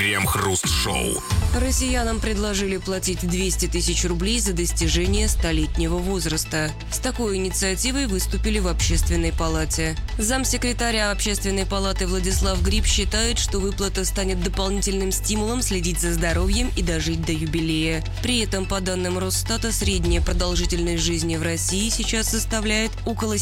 Крем-хруст-шоу. Россиянам предложили платить 200 тысяч рублей за достижение 100-летнего возраста. С такой инициативой выступили в Общественной палате. Замсекретаря Общественной палаты Владислав Гриб считает, что выплата станет дополнительным стимулом следить за здоровьем и дожить до юбилея. При этом, по данным Росстата, средняя продолжительность жизни в России сейчас составляет около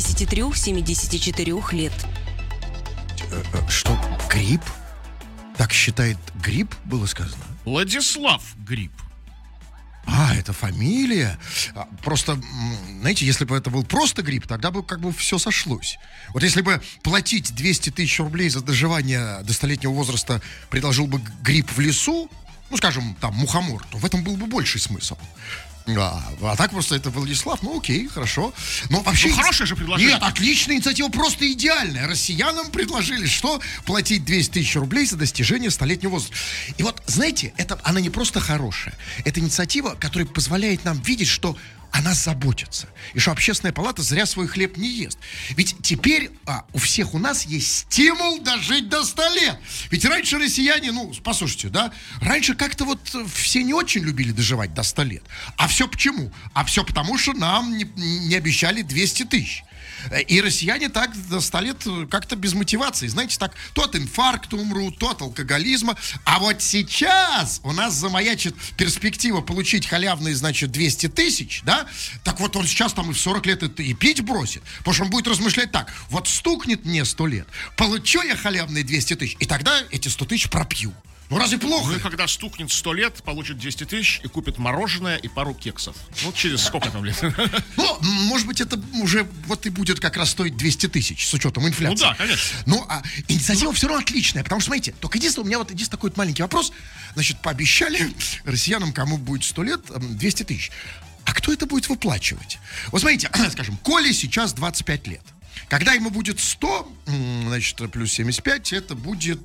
73-74 лет. Что, Гриб? Так считает Гриб, было сказано? Владислав Гриб. Это фамилия. Просто, знаете, если бы это был просто Гриб, тогда бы как бы все сошлось. Вот если бы платить 200 тысяч рублей за доживание до 100-летнего возраста предложил бы Гриб в лесу, ну, скажем, там, мухомор, то в этом был бы больший смысл. А так просто это Владислав, окей, хорошо. Но вообще... хорошее же предложение. Нет, отличная инициатива, просто идеальная. Россиянам предложили, что платить 200 тысяч рублей за достижение 100-летнего возраста. И вот, знаете, она не просто хорошая. Это инициатива, которая позволяет нам видеть, что о нас заботятся. И что Общественная палата зря свой хлеб не ест. Ведь теперь у всех у нас есть стимул дожить до 100 лет. Ведь раньше россияне, послушайте, да, раньше как-то вот все не очень любили доживать до 100 лет. А все почему? А все потому, что нам не обещали 200 тысяч. И россияне так до 100 лет как-то без мотивации. Знаете, так, то от инфаркта умрут, то от алкоголизма. А вот сейчас у нас замаячит перспектива получить халявные, 200 тысяч, да? Так вот он сейчас там и в 40 лет и пить бросит. Потому что он будет размышлять так: вот стукнет мне 100 лет, получу я халявные 200 тысяч, и тогда эти 100 тысяч пропью. Разве плохо? Ну и когда стукнет 100 лет, получит 200 тысяч и купит мороженое и пару кексов. Через сколько там лет? Может быть, это уже вот и будет как раз стоить 200 тысяч с учетом инфляции. Да, конечно. Инициатива все равно отличная, потому что, смотрите, только единственное, у меня вот есть такой маленький вопрос. Пообещали россиянам, кому будет 100 лет, 200 тысяч. А кто это будет выплачивать? Вот смотрите, скажем, Коле сейчас 25 лет. Когда ему будет 100, плюс 75, это будет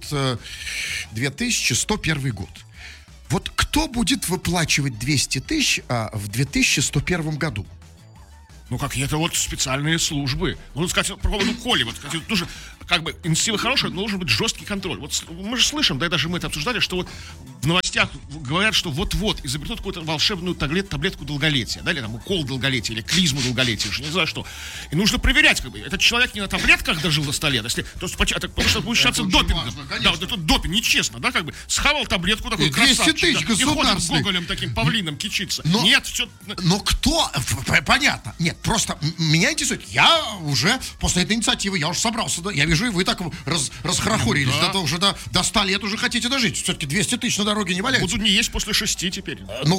2101 год. Вот кто будет выплачивать 200 тысяч в 2101 году? Это вот специальные службы. Сказать, по поводу Коли, тоже, инициатива хорошая, но должен быть жесткий контроль. Мы же слышим, даже мы это обсуждали, что в новостях говорят, что вот-вот изобретут какую-то волшебную таблетку долголетия, или там укол долголетия, или клизму долголетия, уж не знаю что. И нужно проверять, этот человек не на таблетках дожил до 100 лет, потому что будет считаться допингом. Это допинг, нечестно, схавал таблетку такой 200 красавчик, тысяч и ходит с государственных. гоголем таким павлином кичится. Нет, все... Но кто? Понятно. Нет, просто меня интересует. Я уже после этой инициативы, я уже собрался, я вижу, и вы так расхорохорились. Уже до 100 лет уже хотите дожить. Все-таки 200 тысяч на дороге не валяются. Буду не есть после 6 теперь.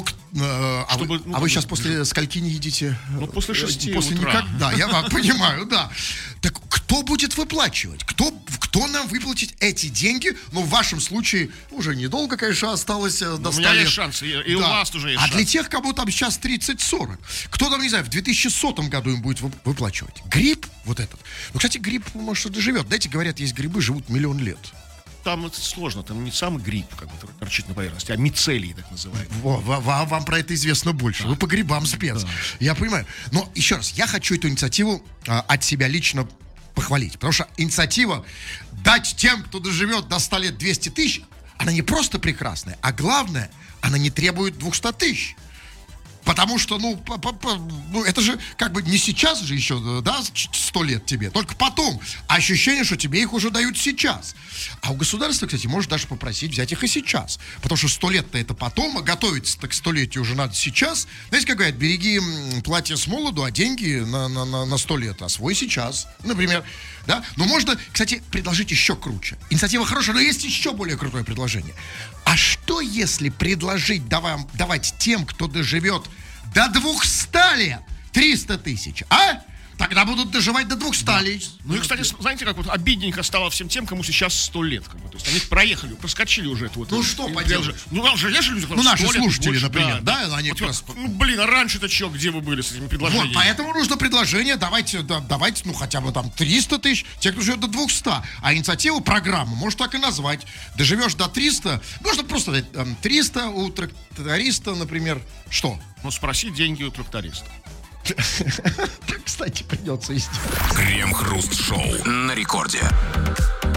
Вы сейчас после скольки не едите? После 6 после утра. Никогда, я вам понимаю, да. Так кто будет выплачивать? Кто нам выплатит эти деньги? В вашем случае уже недолго, конечно, осталось до 100 лет. У меня есть шанс, и у вас тоже есть шанс. А для тех, кому там сейчас 30-40, кто там, не знаю, в 2100 году им будет выплачивать? Гриб вот этот. Кстати, гриб, может, доживет. Знаете, говорят, есть грибы, живут миллион лет. Там это сложно, там не сам гриб, который торчит на поверхности, а мицелий, так называемый. Вам про это известно больше. Вы по грибам спец. Да. Я понимаю. Но еще раз, я хочу эту инициативу от себя лично похвалить. Потому что инициатива дать тем, кто доживет до 100 лет 200 тысяч, она не просто прекрасная, а главное, она не требует 200 тысяч. Потому что, это же не сейчас же еще, 100 лет тебе, только потом. А ощущение, что тебе их уже дают сейчас. А у государства, кстати, может даже попросить взять их и сейчас. Потому что 100 лет-то это потом, а готовиться-то к 100-летию уже надо сейчас. Знаете, как говорят, береги платье с молоду, а деньги на 100 лет, освой сейчас, например. Да? Но можно, кстати, предложить еще круче. Инициатива хорошая, но есть еще более крутое предложение. А что если предложить давать тем, кто доживет до 200 лет 300 тысяч, Тогда будут доживать до 200 лет. И, кстати, знаете, как обидненько стало всем тем, кому сейчас 100 лет. То есть они проскочили уже это вот. Что поделать? Уже есть же люди, наши слушатели, например, они как раз... а раньше-то что, где вы были с этими предложениями? Поэтому нужно предложение, давайте, хотя бы там 300 тысяч, те, кто живет до 200. А инициативу, программу, может так и назвать. Доживешь до 300, можно просто дать 300 у тракториста, например, что? Спроси деньги у тракториста. Кстати, придется истинно. Крем-хруст-шоу на рекорде.